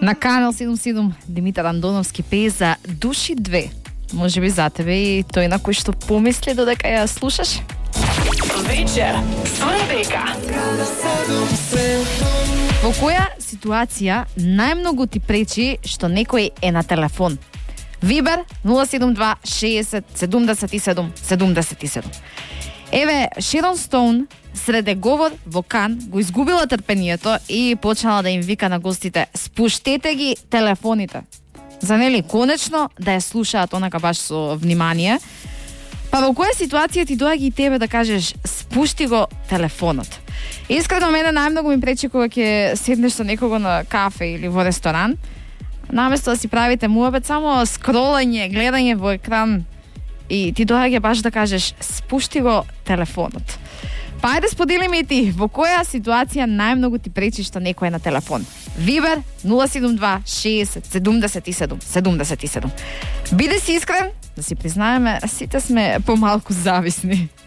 На Канал 77 Димитар Андоновски пее за Души 2. Може би за тебе и тој на кој што помисли додека ја слушаш. Вечер со Ребека. Во која ситуација најмногу ти пречи што некој е на телефон? Вибер 072 60 77 77. Еве, Шерон Стоун среде говор во Кан го изгубила трпението и почнала да им вика на гостите: спуштете ги телефоните. За нели конечно да ја слушаат онака баш со внимание. Па во која ситуација ти доаѓа и тебе да кажеш спушти го телефонот? Искрено мене најмногу ми пречи кога ќе седнеш со некого на кафе или во ресторан, наместо да си правите муабет, само скролање, гледање во екран и ти доаѓа баш да кажеш спушти го телефонот. Па ајде споделиме и ти, во која ситуација најмногу ти пречи што некој е на телефон? Вибер 072 60 77 77. Биде си искрен, да си признаеме, сите сме помалку зависни.